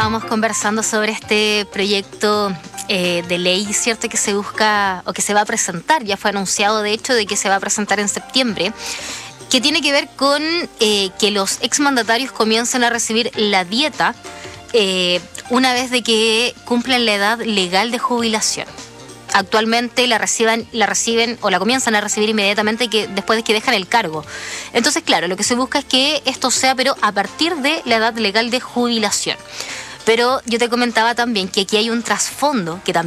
estábamos conversando sobre este proyecto de ley, ¿cierto?, que se busca o que se va a presentar, ya fue anunciado de hecho de que se va a presentar en septiembre, que tiene que ver con que los exmandatarios comiencen a recibir la dieta una vez de que cumplan la edad legal de jubilación. Actualmente la reciben o la comienzan a recibir inmediatamente después de que dejan el cargo. Entonces, claro, lo que se busca es que esto sea, pero a partir de la edad legal de jubilación. Pero yo te comentaba también que aquí hay un trasfondo que también